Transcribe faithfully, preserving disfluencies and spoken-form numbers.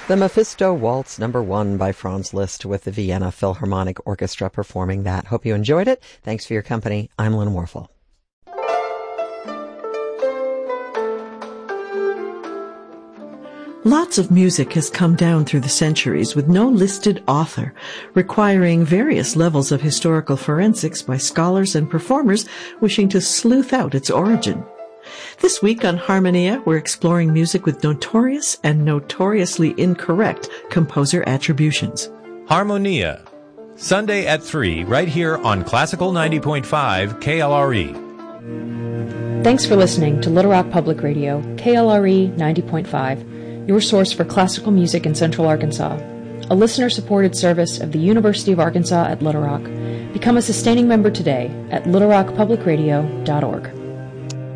The Mephisto Waltz number one by Franz Liszt with the Vienna Philharmonic Orchestra performing that. Hope you enjoyed it. Thanks for your company. I'm Lynn Warfel. Lots of music has come down through the centuries with no listed author, requiring various levels of historical forensics by scholars and performers wishing to sleuth out its origin. This week on Harmonia, we're exploring music with notorious and notoriously incorrect composer attributions. Harmonia, Sunday at three, right here on Classical ninety point five K L R E. Thanks for listening to Little Rock Public Radio, K L R E ninety point five, your source for classical music in Central Arkansas. A listener-supported service of the University of Arkansas at Little Rock. Become a sustaining member today at little rock public radio dot org.